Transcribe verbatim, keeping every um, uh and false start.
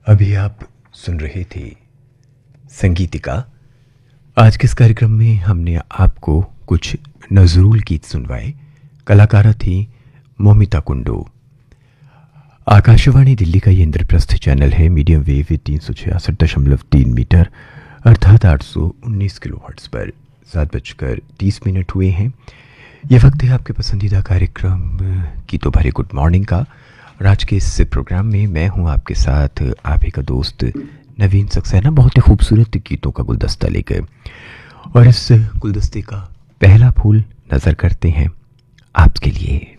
अभी आप सुन रहे थे संगीतिका। आज के इस कार्यक्रम में हमने आपको कुछ नजरूल गीत सुनवाए। कलाकारा थी मोमिता कुंडू। आकाशवाणी दिल्ली का ये इंद्रप्रस्थ चैनल है, मीडियम वेव तीन सौ छियासठ दशमलव तीन मीटर अर्थात आठ सौ उन्नीस किलो हर्ट्ज पर सात बजकर तीस मिनट हुए हैं। ये वक्त है आपके पसंदीदा कार्यक्रम गीतों भरे गुड मॉर्निंग का। और आज के इस प्रोग्राम में मैं हूं आपके साथ, आप ही का दोस्त नवीन सक्सेना, बहुत ही खूबसूरत गीतों का गुलदस्ता लेकर। और इस गुलदस्ते का पहला फूल नजर करते हैं आपके लिए।